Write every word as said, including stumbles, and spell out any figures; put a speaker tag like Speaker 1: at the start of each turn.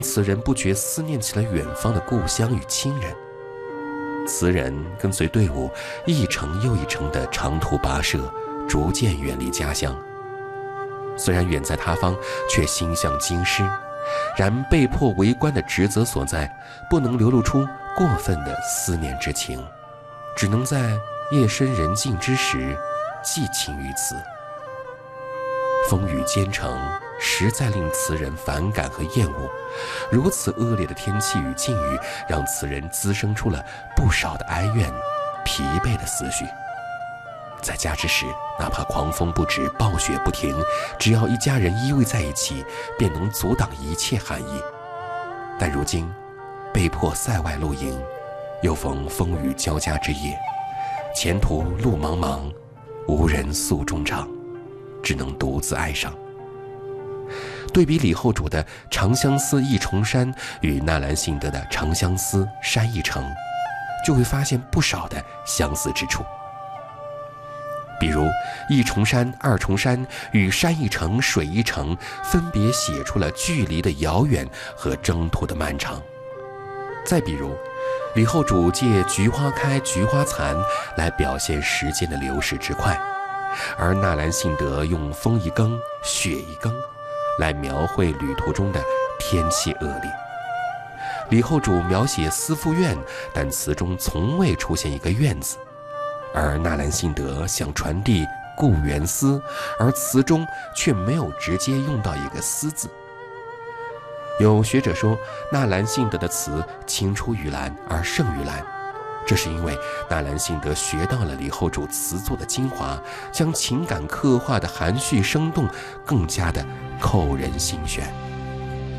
Speaker 1: 词人不觉思念起了远方的故乡与亲人。词人跟随队伍一程又一程的长途跋涉，逐渐远离家乡。虽然远在他方，却心向京师，然被迫为官的职责所在，不能流露出过分的思念之情，只能在夜深人静之时寄情于此。风雨兼程，实在令词人反感和厌恶。如此恶劣的天气与境遇，让词人滋生出了不少的哀怨、疲惫的思绪。在家之时，哪怕狂风不止，暴雪不停，只要一家人依偎在一起，便能阻挡一切寒意。但如今被迫塞外露营，又逢风雨交加之夜，前途路茫茫，无人诉衷肠，只能独自哀伤。对比李后主的《长相思·忆重山》与纳兰性德的《长相思·山一程》，就会发现不少的相似之处。比如一重山、二重山与山一程、水一程分别写出了距离的遥远和征途的漫长。再比如李后主借菊花开菊花残来表现时间的流逝之快，而纳兰性德用风一更雪一更来描绘旅途中的天气恶劣。李后主描写思妇怨，但词中从未出现一个怨字，而纳兰性德想传递故园思，而词中却没有直接用到一个思字。有学者说，纳兰性德的词青出于蓝而胜于蓝，这是因为纳兰性德学到了李后主词作的精华，将情感刻画的含蓄生动，更加的扣人心弦。